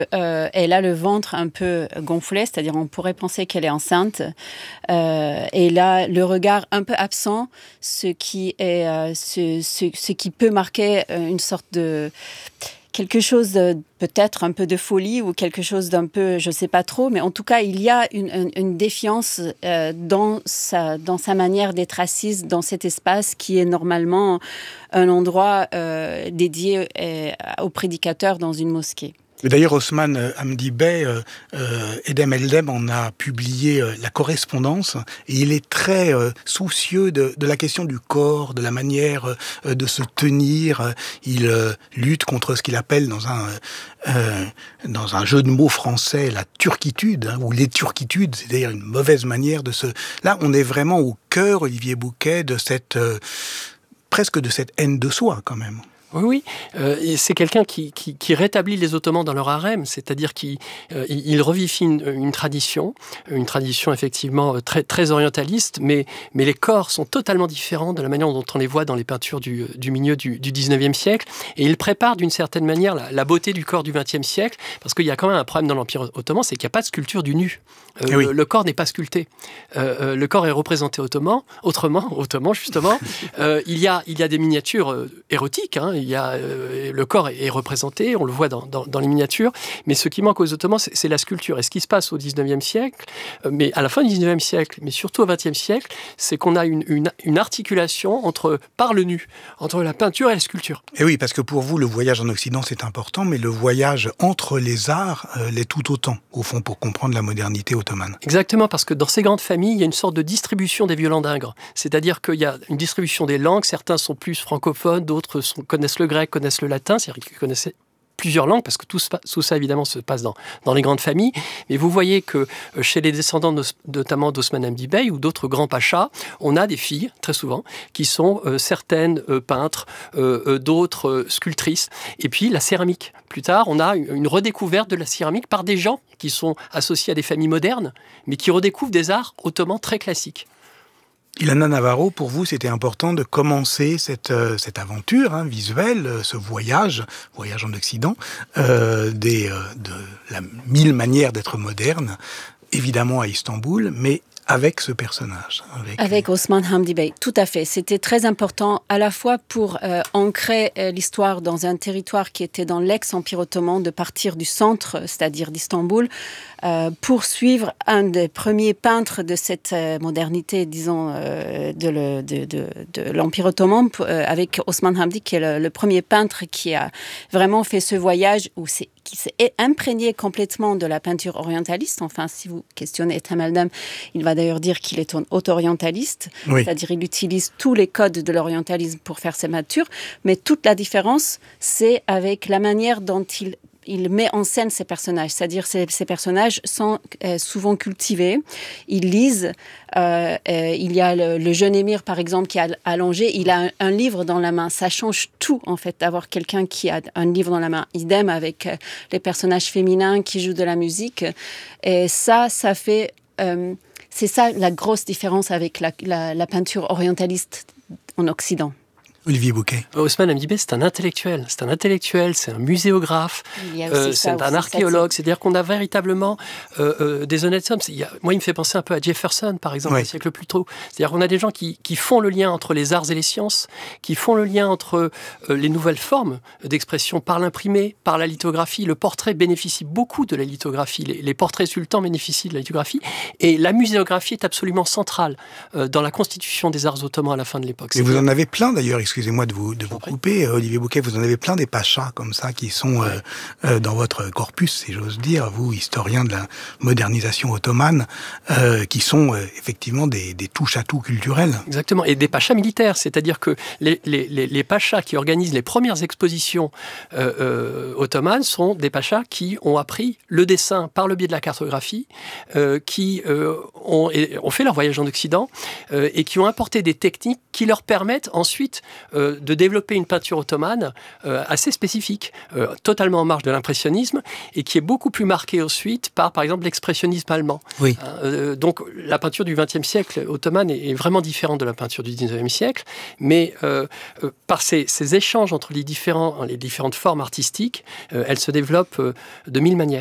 elle a le ventre un peu gonflé, c'est-à-dire on pourrait penser qu'elle est enceinte. Elle a le regard un peu absent, ce qui peut marquer une sorte de quelque chose de, peut-être un peu de folie ou quelque chose d'un peu, je ne sais pas trop, mais en tout cas, il y a une défiance dans sa manière d'être assise dans cet espace qui est normalement un endroit dédié aux prédicateurs dans une mosquée. D'ailleurs, Osman Hamdi Bey, Edhem Eldem en a publié la correspondance et il est très soucieux de la question du corps, de la manière de se tenir. Il lutte contre ce qu'il appelle dans un jeu de mots français la turquitude, ou les turquitudes, c'est-à-dire une mauvaise manière de se... Là, on est vraiment au cœur, Olivier Bouquet, de cette presque de cette haine de soi, quand même. Oui, et c'est quelqu'un qui rétablit les Ottomans dans leur harem, c'est-à-dire qu'il revifie une tradition effectivement très, très orientaliste, mais les corps sont totalement différents de la manière dont on les voit dans les peintures du milieu du 19e siècle, et il prépare d'une certaine manière la beauté du corps du 20e siècle, parce qu'il y a quand même un problème dans l'Empire ottoman, c'est qu'il n'y a pas de sculpture du nu. Oui. Le corps n'est pas sculpté. Le corps est représenté autrement justement. Il y a des miniatures érotiques, le corps est représenté, on le voit dans les miniatures, mais ce qui manque aux Ottomans, c'est la sculpture. Et ce qui se passe au 19e siècle, mais à la fin du 19e siècle, mais surtout au 20e siècle, c'est qu'on a une articulation par le nu, entre la peinture et la sculpture. Et oui, parce que pour vous, le voyage en Occident, c'est important, mais le voyage entre les arts l'est tout autant, au fond, pour comprendre la modernité ottomane. Exactement, parce que dans ces grandes familles, il y a une sorte de distribution des violons d'Ingres. C'est-à-dire qu'il y a une distribution des langues, certains sont plus francophones, d'autres connaissent le grec, connaissent le latin, c'est-à-dire qu'ils connaissent plusieurs langues, parce que tout ça, évidemment, se passe dans les grandes familles. Mais vous voyez que chez les descendants, notamment d'Osman Hamdi Bey ou d'autres grands pachas, on a des filles, très souvent, qui sont certaines peintres, d'autres sculptrices. Et puis, la céramique. Plus tard, on a une redécouverte de la céramique par des gens qui sont associés à des familles modernes, mais qui redécouvrent des arts ottomans très classiques. Ilana Navarro, pour vous, c'était important de commencer cette aventure visuelle, ce voyage en Occident, de la 1000 manières d'être moderne, évidemment à Istanbul, mais avec ce personnage. Avec Osman Hamdi Bey, tout à fait. C'était très important à la fois pour ancrer l'histoire dans un territoire qui était dans l'ex-empire ottoman, de partir du centre, c'est-à-dire d'Istanbul, pour suivre un des premiers peintres de cette modernité, disons, de l'empire ottoman, avec Osman Hamdi, qui est le premier peintre qui a vraiment fait ce voyage qui s'est imprégné complètement de la peinture orientaliste. Enfin, si vous questionnez Edhem Eldem, il va d'ailleurs dire qu'il est auto-orientaliste, oui. C'est-à-dire il utilise tous les codes de l'orientalisme pour faire ses peintures, mais toute la différence, c'est avec la manière dont il met en scène ces personnages, c'est-à-dire ces personnages sont souvent cultivés, ils lisent, il y a le jeune émir par exemple qui est allongé, il a un livre dans la main, ça change tout en fait d'avoir quelqu'un qui a un livre dans la main, idem avec les personnages féminins qui jouent de la musique, et ça fait, c'est ça la grosse différence avec la peinture orientaliste en Occident. Olivier Bouquet. Osman Hamdi Bey, c'est un intellectuel, c'est un muséographe, c'est un archéologue. C'est-à-dire qu'on a véritablement des honnêtes hommes. Moi, il me fait penser un peu à Jefferson, par exemple, un siècle plus tôt. C'est-à-dire qu'on a des gens qui font le lien entre les arts et les sciences, qui font le lien entre les nouvelles formes d'expression par l'imprimé, par la lithographie. Le portrait bénéficie beaucoup de la lithographie. Les portraits sultans bénéficient de la lithographie. Et la muséographie est absolument centrale dans la constitution des arts ottomans à la fin de l'époque. Et vous en avez plein, d'ailleurs, excusez-moi de vous couper, Olivier Bouquet, vous en avez plein des pachas comme ça qui sont dans votre corpus, si j'ose dire, vous, historien de la modernisation ottomane, qui sont effectivement des touches-à-tout culturels. Exactement, et des pachas militaires, c'est-à-dire que les pachas qui organisent les premières expositions ottomanes sont des pachas qui ont appris le dessin par le biais de la cartographie, qui ont fait leur voyage en Occident et qui ont apporté des techniques qui leur permettent ensuite de développer une peinture ottomane assez spécifique, totalement en marge de l'impressionnisme, et qui est beaucoup plus marquée ensuite par exemple, l'expressionnisme allemand. Oui. Donc, la peinture du XXe siècle ottomane est vraiment différente de la peinture du XIXe siècle, mais par ces échanges entre les différentes formes artistiques, elle se développe de mille manières.